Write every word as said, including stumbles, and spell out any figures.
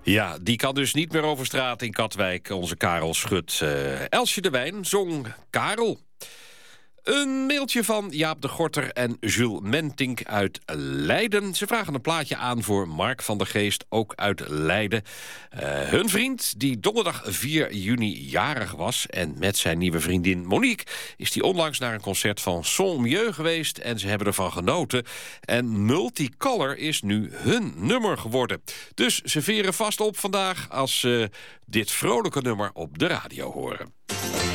Ja, die kan dus niet meer over straat in Katwijk, onze Karel Schut. Uh, Elsje de Wijn zong Karel. Een mailtje van Jaap de Gorter en Jules Mentink uit Leiden. Ze vragen een plaatje aan voor Mark van der Geest, ook uit Leiden. Uh, hun vriend, die donderdag vier juni jarig was... en met zijn nieuwe vriendin Monique... is die onlangs naar een concert van Son Mieux geweest... en ze hebben ervan genoten. En Multicolor is nu hun nummer geworden. Dus ze veren vast op vandaag als ze dit vrolijke nummer op de radio horen.